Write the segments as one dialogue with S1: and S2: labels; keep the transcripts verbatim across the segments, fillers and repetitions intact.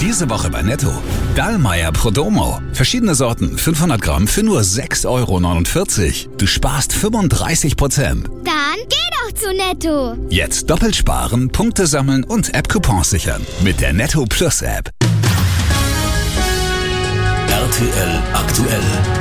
S1: Diese Woche bei Netto. Dallmayr Prodomo. Verschiedene Sorten, fünfhundert Gramm für nur sechs Euro neunundvierzig. Du sparst fünfunddreißig Prozent.
S2: Dann geh doch zu Netto.
S1: Jetzt doppelt sparen, Punkte sammeln und App-Coupons sichern. Mit der Netto Plus App.
S3: R T L aktuell.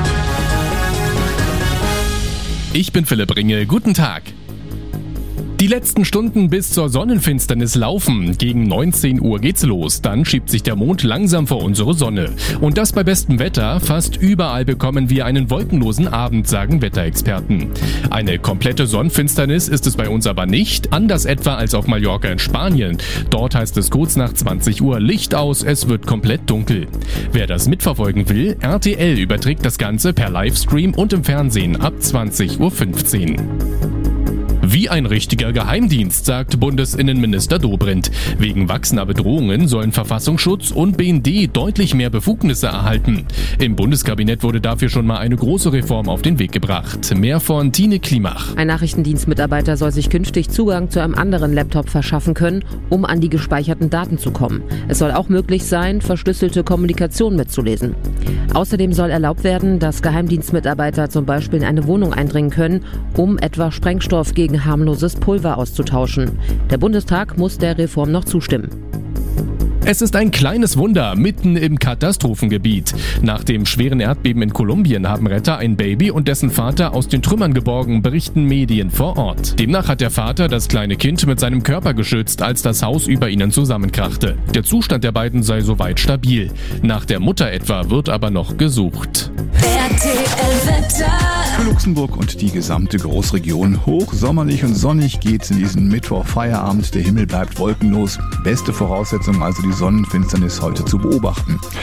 S4: Ich bin Philipp Ringel, guten Tag. Die letzten Stunden bis zur Sonnenfinsternis laufen. Gegen neunzehn Uhr geht's los. Dann schiebt sich der Mond langsam vor unsere Sonne. Und das bei bestem Wetter. Fast überall bekommen wir einen wolkenlosen Abend, sagen Wetterexperten. Eine komplette Sonnenfinsternis ist es bei uns aber nicht. Anders etwa als auf Mallorca in Spanien. Dort heißt es kurz nach zwanzig Uhr Licht aus, es wird komplett dunkel. Wer das mitverfolgen will, R T L überträgt das Ganze per Livestream und im Fernsehen ab zwanzig Uhr fünfzehn. Wie ein richtiger Geheimdienst, sagt Bundesinnenminister Dobrindt. Wegen wachsender Bedrohungen sollen Verfassungsschutz und B N D deutlich mehr Befugnisse erhalten. Im Bundeskabinett wurde dafür schon mal eine große Reform auf den Weg gebracht. Mehr von Tine Klimach.
S5: Ein Nachrichtendienstmitarbeiter soll sich künftig Zugang zu einem anderen Laptop verschaffen können, um an die gespeicherten Daten zu kommen. Es soll auch möglich sein, verschlüsselte Kommunikation mitzulesen. Außerdem soll erlaubt werden, dass Geheimdienstmitarbeiter zum Beispiel in eine Wohnung eindringen können, um etwa Sprengstoff gegen harmloses Pulver auszutauschen. Der Bundestag muss der Reform noch zustimmen.
S4: Es ist ein kleines Wunder mitten im Katastrophengebiet. Nach dem schweren Erdbeben in Kolumbien haben Retter ein Baby und dessen Vater aus den Trümmern geborgen, berichten Medien vor Ort. Demnach hat der Vater das kleine Kind mit seinem Körper geschützt, als das Haus über ihnen zusammenkrachte. Der Zustand der beiden sei soweit stabil. Nach der Mutter etwa wird aber noch gesucht.
S6: R T L-Wetter.
S7: Für Luxemburg und die gesamte Großregion hochsommerlich und sonnig geht's in diesen Mittwoch-Feierabend. Der Himmel bleibt wolkenlos. Beste Voraussetzung also die Sonnenfinsternis heute zu beobachten.